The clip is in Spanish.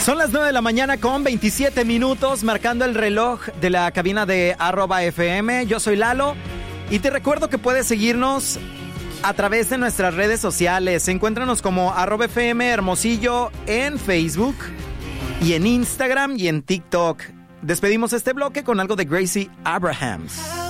Son las 9 de la mañana con 27 minutos, marcando el reloj de la cabina de @FM. Yo soy Lalo y te recuerdo que puedes seguirnos a través de nuestras redes sociales. Encuéntranos como @FM Hermosillo en Facebook y en Instagram y en TikTok. Despedimos este bloque con algo de Gracie Abrahams.